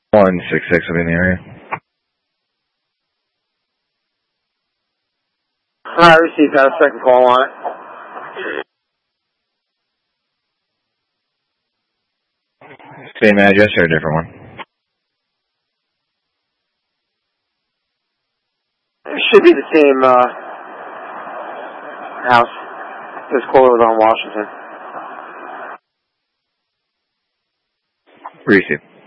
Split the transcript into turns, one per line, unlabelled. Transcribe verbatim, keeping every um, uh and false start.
one six six will be in the area.
I received that. A second call on it.
Same address or a different one?
It should be the same uh, house. This caller was on Washington.
Receive.